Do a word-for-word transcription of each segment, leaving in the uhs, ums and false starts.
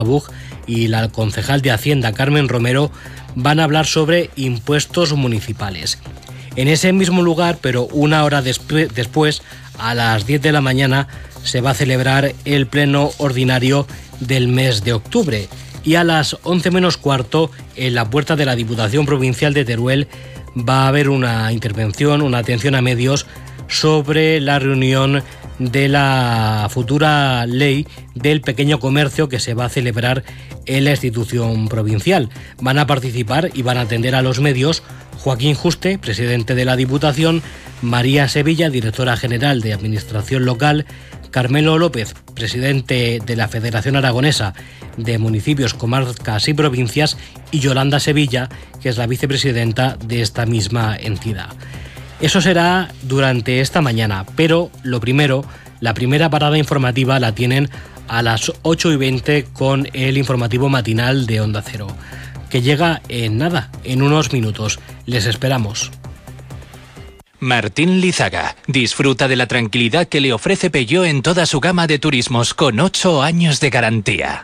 y la concejal de Hacienda, Carmen Romero, van a hablar sobre impuestos municipales. En ese mismo lugar, pero una hora despu- después, a las diez de la mañana, se va a celebrar el pleno ordinario del mes de octubre. Y a las once menos cuarto, en la puerta de la Diputación Provincial de Teruel, va a haber una intervención, una atención a medios sobre la reunión de la futura ley del pequeño comercio que se va a celebrar en la institución provincial. Van a participar y van a atender a los medios Joaquín Juste, presidente de la Diputación, María Sevilla, directora general de Administración Local, Carmelo López, presidente de la Federación Aragonesa de Municipios, Comarcas y Provincias, y Yolanda Sevilla, que es la vicepresidenta de esta misma entidad. Eso será durante esta mañana, pero lo primero, la primera parada informativa la tienen a las ocho y veinte con el informativo matinal de Onda Cero, que llega en nada, en unos minutos. Les esperamos. Martín Lizaga disfruta de la tranquilidad que le ofrece Peugeot en toda su gama de turismos con ocho años de garantía.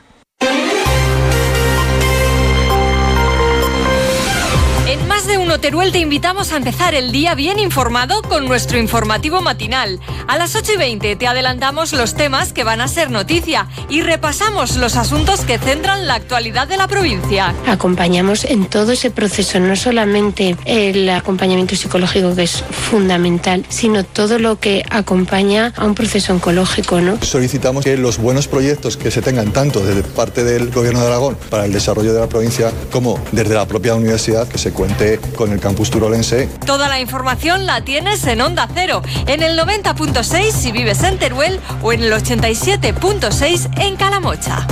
En Más de Uno Teruel te invitamos a empezar el día bien informado con nuestro informativo matinal. A las ocho y veinte te adelantamos los temas que van a ser noticia y repasamos los asuntos que centran la actualidad de la provincia. Acompañamos en todo ese proceso, no solamente el acompañamiento psicológico, que es fundamental, sino todo lo que acompaña a un proceso oncológico, ¿no? Solicitamos que los buenos proyectos que se tengan tanto desde parte del Gobierno de Aragón para el desarrollo de la provincia como desde la propia universidad, que se cuente con el campus turolense. Toda la información la tienes en Onda Cero, en el noventa punto seis si vives en Teruel o en el ochenta y siete punto seis en Calamocha.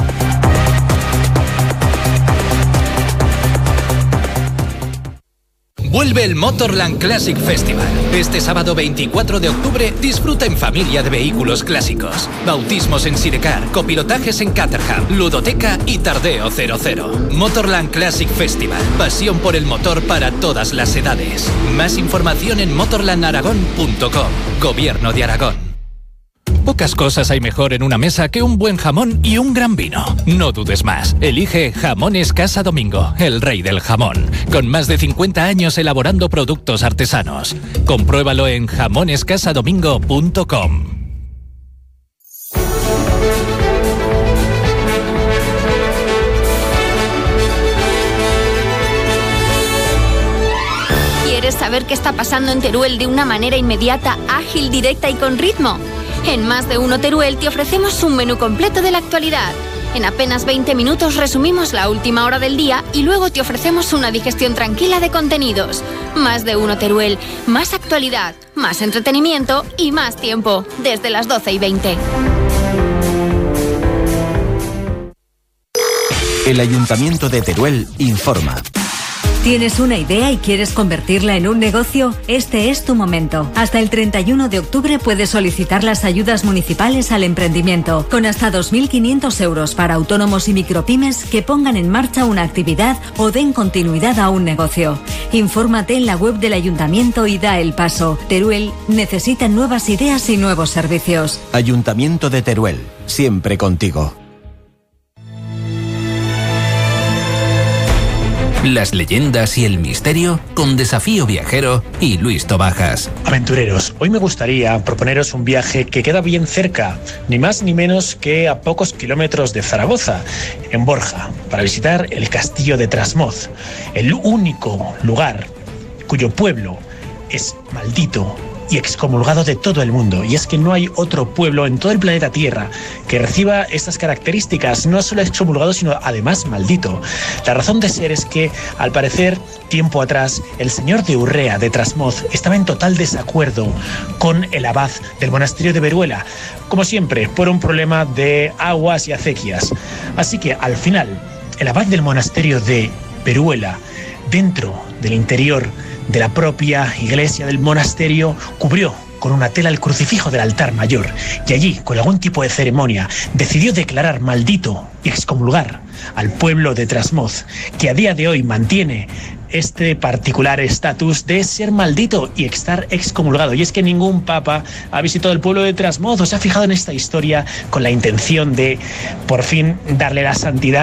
Vuelve el Motorland Classic Festival. Este sábado veinticuatro de octubre disfruta en familia de vehículos clásicos. Bautismos en Sidecar, copilotajes en Caterham, ludoteca y tardeo cero cero. Motorland Classic Festival. Pasión por el motor para todas las edades. Más información en motorland aragón punto com. Gobierno de Aragón. Pocas cosas hay mejor en una mesa que un buen jamón y un gran vino. No dudes más. Elige Jamones Casa Domingo, el rey del jamón. Con más de cincuenta años elaborando productos artesanos. Compruébalo en jamones casa domingo punto com. ¿Quieres saber qué está pasando en Teruel de una manera inmediata, ágil, directa y con ritmo? En Más de Uno Teruel te ofrecemos un menú completo de la actualidad. En apenas veinte minutos resumimos la última hora del día y luego te ofrecemos una digestión tranquila de contenidos. Más de Uno Teruel, más actualidad, más entretenimiento y más tiempo, desde las doce y veinte. El Ayuntamiento de Teruel informa. ¿Tienes una idea y quieres convertirla en un negocio? Este es tu momento. Hasta el treinta y uno de octubre puedes solicitar las ayudas municipales al emprendimiento, con hasta dos mil quinientos euros para autónomos y micropymes que pongan en marcha una actividad o den continuidad a un negocio. Infórmate en la web del Ayuntamiento y da el paso. Teruel necesita nuevas ideas y nuevos servicios. Ayuntamiento de Teruel, siempre contigo. Las leyendas y el misterio con Desafío Viajero y Luis Tobajas. Aventureros, hoy me gustaría proponeros un viaje que queda bien cerca, ni más ni menos que a pocos kilómetros de Zaragoza, en Borja, para visitar el castillo de Trasmoz, el único lugar cuyo pueblo es maldito y excomulgado de todo el mundo. Y es que no hay otro pueblo en todo el planeta Tierra que reciba estas características, no solo excomulgado, sino además maldito. La razón de ser es que, al parecer, tiempo atrás, el señor de Urrea, de Trasmoz, estaba en total desacuerdo con el abad del monasterio de Veruela, como siempre, por un problema de aguas y acequias. Así que, al final, el abad del monasterio de Veruela, dentro del interior de la propia iglesia del monasterio, cubrió con una tela el crucifijo del altar mayor y allí, con algún tipo de ceremonia, decidió declarar maldito y excomulgar al pueblo de Trasmoz, que a día de hoy mantiene este particular estatus de ser maldito y estar excomulgado. Y es que ningún papa ha visitado el pueblo de Trasmoz o se ha fijado en esta historia con la intención de, por fin, darle la santidad